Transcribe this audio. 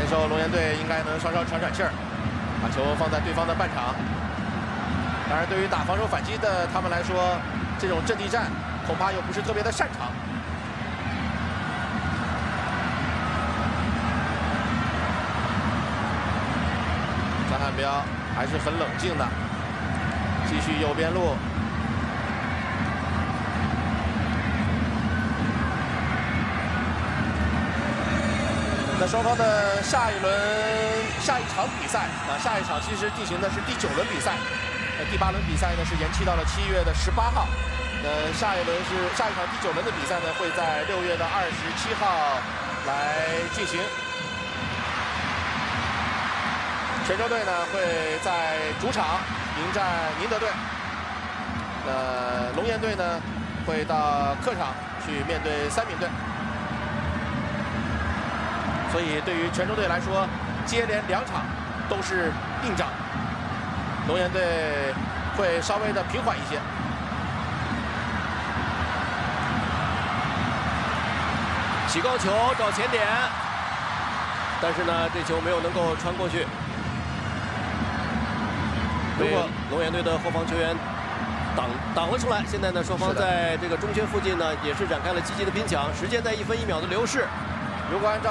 时候龙岩队应该能稍稍喘喘气儿，把球放在对方的半场。当然，对于打防守反击的他们来说，这种阵地战恐怕又不是特别的擅长。张汉彪还是很冷静的，继续右边路。 那双方的下一场比赛啊，下一场其实进行的是第9轮比赛，第8轮比赛呢是延期到了7月的18号。下一场第9轮的比赛呢会在6月的27号来进行。泉州队呢会在主场迎战宁德队，龙岩队呢会到客场去面对三明队。 所以，对于泉州队来说，接连2场都是硬仗，龙岩队会稍微的平缓一些。 起高球找前点，但是呢，这球没有能够传过去。如果龙岩队的后防球员挡了出来，现在呢，双方在这个中圈附近呢，也是展开了积极的拼抢，时间在1分1秒的流逝。 如果按照